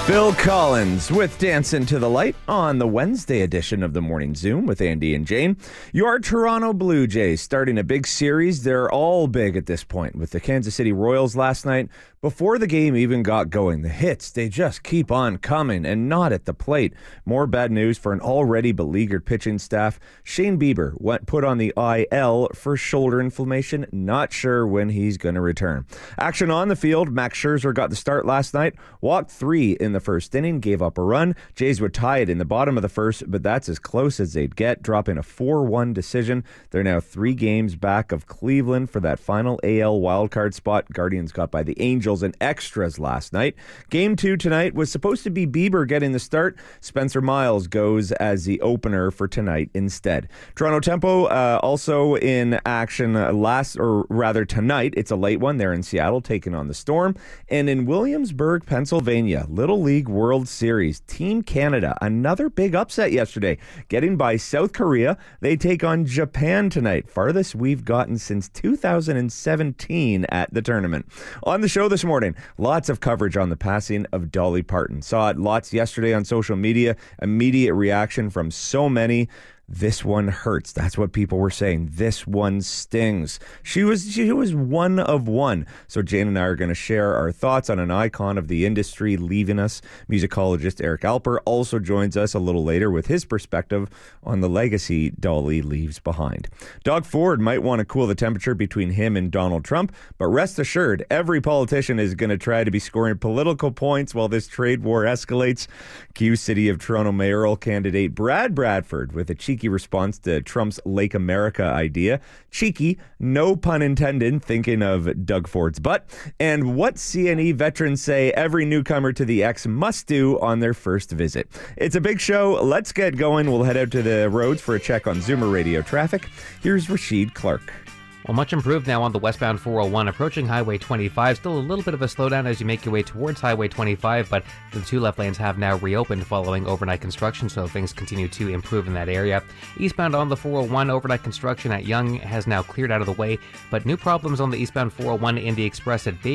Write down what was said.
Phil Collins with Dancing to the Light on the Wednesday edition of the Morning Zoom with Andy and Jane. Your Toronto Blue Jays starting a big series. They're all big at this point with the Kansas City Royals last night. Before the game even got going, the hits, they just keep on coming and not at the plate. More bad news for an already beleaguered pitching staff. Shane Bieber put on the IL for shoulder inflammation. Not sure when he's going to return. Action on the field. Max Scherzer got the start last night. Walked 3 in the first inning, gave up a run. Jays would tie it in the bottom of the first, but that's as close as they'd get, dropping a 4-1 decision. They're now 3 games back of Cleveland for that final AL wildcard spot. Guardians got by the Angels in extras last night. Game 2 tonight was supposed to be Bieber getting the start. Spencer Miles goes as the opener for tonight instead. Toronto Tempo also in action tonight. It's a late one. They're in Seattle taking on the Storm. And in Williamsburg, Pennsylvania, Little League World Series, Team Canada, another big upset yesterday, getting by South Korea. They take on Japan tonight, farthest we've gotten since 2017 at the tournament. On the show this morning, lots of coverage on the passing of Dolly Parton. Saw it lots yesterday on social media. Immediate reaction from so many. This one hurts. That's what people were saying. This one stings. She was one of one. So Jane and I are going to share our thoughts on an icon of the industry leaving us. Musicologist Eric Alper also joins us a little later with his perspective on the legacy Dolly leaves behind. Doug Ford might want to cool the temperature between him and Donald Trump, but rest assured, every politician is going to try to be scoring political points while this trade war escalates. Q City of Toronto mayoral candidate Brad Bradford with a cheeky response to Trump's Lake America idea. Cheeky, no pun intended, thinking of Doug Ford's butt. And what CNE veterans say every newcomer to the X must do on their first visit. It's a big show. Let's get going. We'll head out to the roads for a check on Zoomer Radio traffic. Here's Rashid Clark. Well, much improved now on the westbound 401 approaching Highway 25. Still a little bit of a slowdown as you make your way towards Highway 25, but the 2 left lanes have now reopened following overnight construction, so things continue to improve in that area. Eastbound on the 401, overnight construction at Yonge has now cleared out of the way, but new problems on the eastbound 401 in the Express at Bay